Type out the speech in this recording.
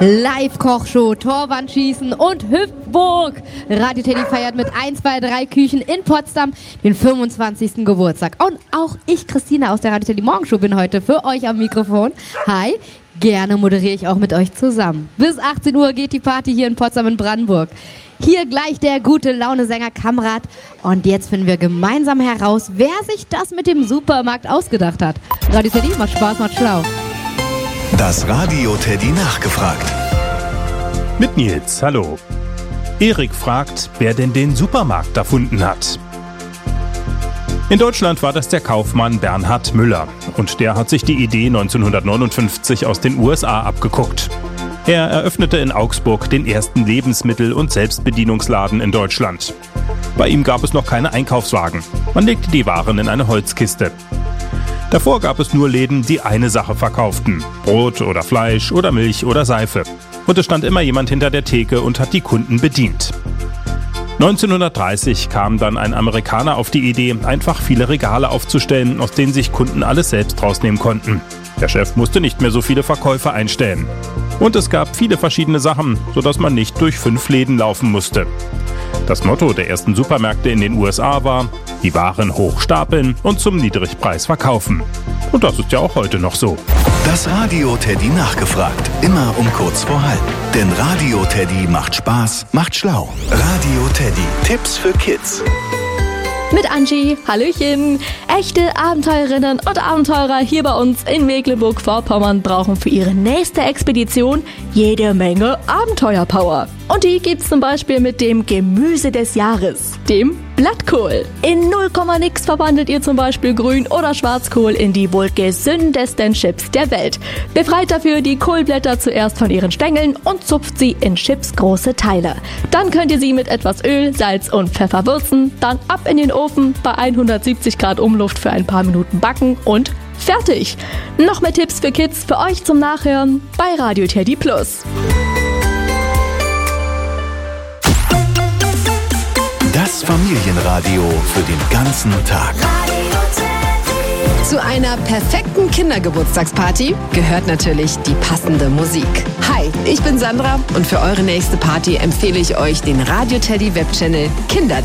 Live-Kochshow, Torwandschießen und Hüpfburg. Radio Teddy feiert mit 1, 2, 3 Küchen in Potsdam den 25. Geburtstag. Und auch ich, Christina aus der Radio Teddy Morgenshow, bin heute für euch am Mikrofon. Hi, gerne moderiere ich auch mit euch zusammen. Bis 18 Uhr geht die Party hier in Potsdam in Brandenburg. Hier gleich der gute Laune-Sänger Kamrat. Und jetzt finden wir gemeinsam heraus, wer sich das mit dem Supermarkt ausgedacht hat. Radio Teddy, macht Spaß, macht schlau. Das Radio Teddy nachgefragt. Mit Nils, hallo. Erik fragt, wer denn den Supermarkt erfunden hat. In Deutschland war das der Kaufmann Bernhard Müller. Und der hat sich die Idee 1959 aus den USA abgeguckt. Er eröffnete in Augsburg den ersten Lebensmittel- und Selbstbedienungsladen in Deutschland. Bei ihm gab es noch keine Einkaufswagen. Man legte die Waren in eine Holzkiste. Davor gab es nur Läden, die eine Sache verkauften. Brot oder Fleisch oder Milch oder Seife. Und es stand immer jemand hinter der Theke und hat die Kunden bedient. 1930 kam dann ein Amerikaner auf die Idee, einfach viele Regale aufzustellen, aus denen sich Kunden alles selbst rausnehmen konnten. Der Chef musste nicht mehr so viele Verkäufer einstellen. Und es gab viele verschiedene Sachen, sodass man nicht durch 5 Läden laufen musste. Das Motto der ersten Supermärkte in den USA war, die Waren hoch stapeln und zum Niedrigpreis verkaufen. Und das ist ja auch heute noch so. Das Radio Teddy nachgefragt. Immer um kurz vor halb. Denn Radio Teddy macht Spaß, macht schlau. Radio Teddy. Tipps für Kids. Mit Angie, Hallöchen! Echte Abenteurerinnen und Abenteurer hier bei uns in Mecklenburg-Vorpommern brauchen für ihre nächste Expedition jede Menge Abenteuerpower. Und die gibt's zum Beispiel mit dem Gemüse des Jahres, dem Blattkohl. In 0, nix verwandelt ihr zum Beispiel Grün- oder Schwarzkohl in die wohl gesündesten Chips der Welt. Befreit dafür die Kohlblätter zuerst von ihren Stängeln und zupft sie in chipsgroße Teile. Dann könnt ihr sie mit etwas Öl, Salz und Pfeffer würzen, dann ab in den Ofen, bei 170 Grad Umluft für ein paar Minuten backen und fertig. Noch mehr Tipps für Kids für euch zum Nachhören bei Radio Teddy Plus. Das Familienradio für den ganzen Tag. Zu einer perfekten Kindergeburtstagsparty gehört natürlich die passende Musik. Hi, ich bin Sandra und für eure nächste Party empfehle ich euch den Radio Teddy Webchannel Kinder.